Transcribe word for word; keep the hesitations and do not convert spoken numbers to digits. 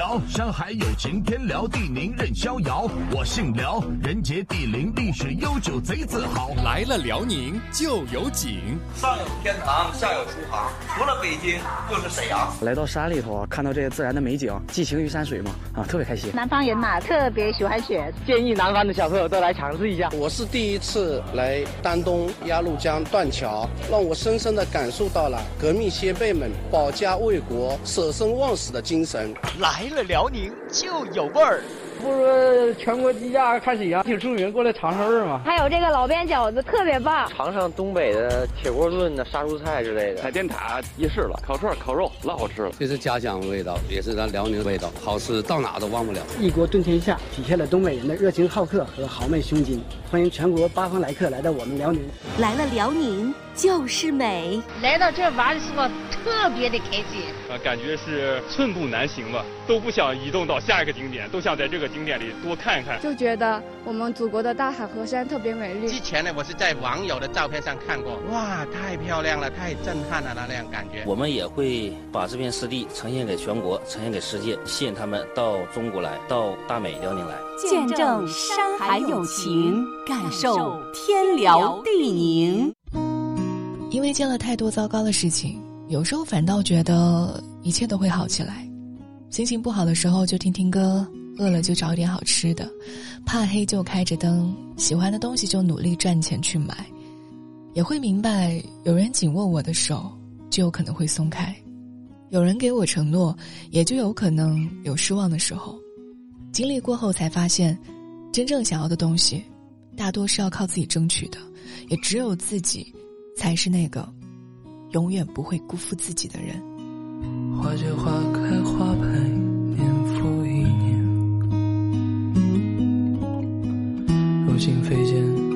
聊，山海有情，天辽地宁任逍遥。我姓辽，人杰地灵，历史悠久，贼自豪。 来了辽宁就有景， 上有天堂，下有苏杭，除了北京就是沈阳。 来到山里头啊，看到这些自然的美景，寄情于山水嘛，啊，特别开心。 南方人嘛，特别喜欢雪， 建议南方的小朋友都来尝试一下。 我是第一次来丹东鸭绿江断桥，让我深深地感受到了革命先辈们保家卫国、舍生忘死的精神。 来了辽宁就有味儿。 不说全国鸡架看沈阳挺出名，过来尝尝味儿嘛。 还有这个老边饺子特别棒， 尝尝东北的铁锅炖的杀蔬菜之类的。 海淀塔夜市了，烤串烤肉老好吃了， 这是家乡的味道，也是咱辽宁的味道，好吃到哪都忘不了。 一国炖天下，体现了东北人的热情好客和豪迈胸襟。欢迎全国八方来客来到我们辽宁。 来了辽宁就是美， 来到这玩的时候特别的开心啊，感觉是寸步难行吧，都不想移动到下一个景点，都想在这个景点里多看看。 就觉得我们祖国的大海河山特别美丽。 之前呢，我是在网友的照片上看过，哇，太漂亮了，太震撼了，那样感觉。 我们也会把这片湿地呈现给全国，呈现给世界，吸引他们到中国来，到大美辽宁来， 见证山海有情，感受天辽地宁。 因为见了太多糟糕的事情，有时候反倒觉得一切都会好起来。心情不好的时候就听听歌，饿了就找一点好吃的，怕黑就开着灯，喜欢的东西就努力赚钱去买。也会明白，有人紧握我的手，就有可能会松开；有人给我承诺，也就有可能有失望的时候。经历过后才发现，真正想要的东西，大多是要靠自己争取的，也只有自己才是那个永远不会辜负自己的人。 花谢花开花败，年复一年，如今飞剑